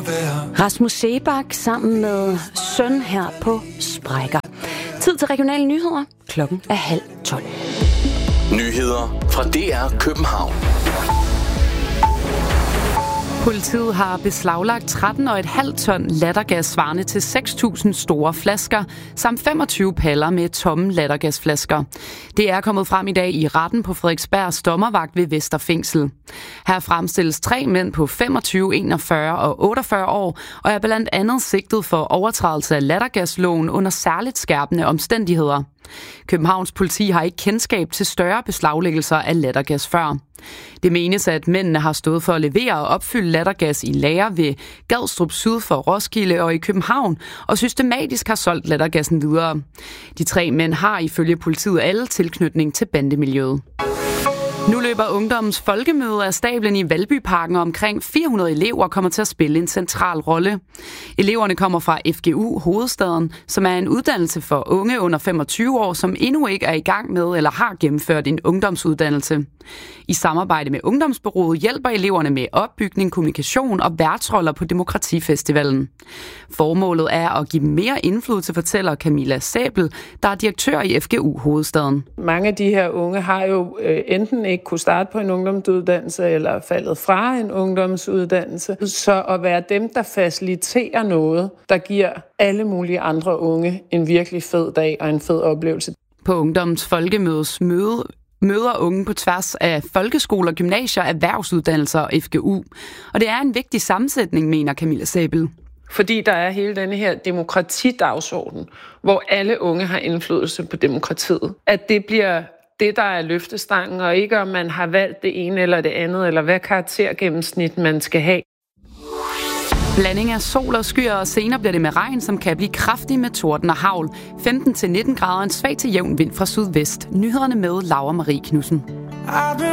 Rasmus Seebach sammen med søn her på Sprækker. Tid til regionale nyheder. Klokken er 11:30. Nyheder fra DR København. Politiet har beslaglagt 13,5 ton lattergas svarende til 6.000 store flasker, samt 25 paller med tomme lattergasflasker. Det er kommet frem i dag i retten på Frederiksbergs dommervagt ved Vesterfængsel. Her fremstilles 3 mænd på 25, 41 og 48 år, og er blandt andet sigtet for overtrædelse af lattergasloven under særligt skærpende omstændigheder. Københavns politi har ikke kendskab til større beslaglæggelser af lattergas før. Det menes, at mændene har stået for at levere og opfylde lattergas i lager ved Gadstrup syd for Roskilde og i København, og systematisk har solgt lattergassen videre. De 3 mænd har ifølge politiet alle tilknytning til bandemiljøet. Nu løber Ungdommens Folkemøde af stablen i Valbyparken, og omkring 400 elever kommer til at spille en central rolle. Eleverne kommer fra FGU Hovedstaden, som er en uddannelse for unge under 25 år, som endnu ikke er i gang med eller har gennemført en ungdomsuddannelse. I samarbejde med Ungdomsbureauet hjælper eleverne med opbygning, kommunikation og værtsroller på Demokratifestivalen. Formålet er at give mere indflydelse, fortæller Camilla Sabel, der er direktør i FGU Hovedstaden. Mange af de her unge har jo enten ikke kunne starte på en ungdomsuddannelse eller faldet fra en ungdomsuddannelse. Så at være dem, der faciliterer noget, der giver alle mulige andre unge en virkelig fed dag og en fed oplevelse. På Ungdommens Folkemødes møder unge på tværs af folkeskoler, gymnasier, erhvervsuddannelser og FGU. Og det er en vigtig sammensætning, mener Camilla Sabel. Fordi der er hele denne her demokratidagsorden, hvor alle unge har indflydelse på demokratiet. At det bliver det, der er løftestangen, og ikke om man har valgt det ene eller det andet, eller hvad karaktergennemsnit man skal have. Blanding af sol og skyer, og senere bliver det med regn, som kan blive kraftig med torden og hagl. 15-19 grader, en svag til jævn vind fra sydvest. Nyhederne med Laura Marie Knudsen.